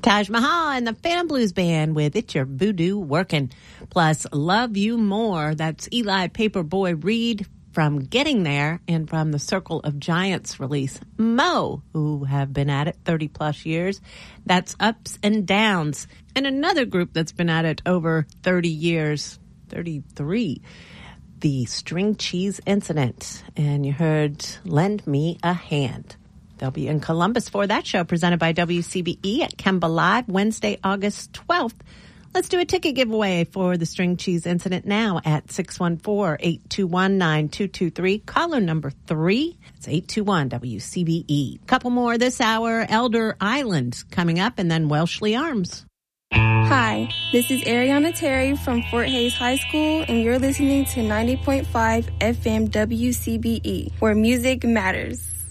Taj Mahal and the Phantom Blues Band with It's Your Voodoo Workin'. Plus, Love You More. That's Eli Paperboy Reed from Getting There and from the Circle of Giants release. Mo, who have been at it 30 plus years. That's Ups and Downs. And another group that's been at it over 30 years, 33, the String Cheese Incident. And you heard Lend Me a Hand. They'll be in Columbus for that show presented by WCBE at Kemba Live Wednesday, August 12th. Let's do a ticket giveaway for the String Cheese Incident now at 614-821-9223. Caller number 3. It's 821-WCBE. Couple more this hour. Elder Island coming up, and then Welshly Arms. Hi, this is Ariana Terry from Fort Hays High School, and you're listening to 90.5 FM WCBE, where music matters.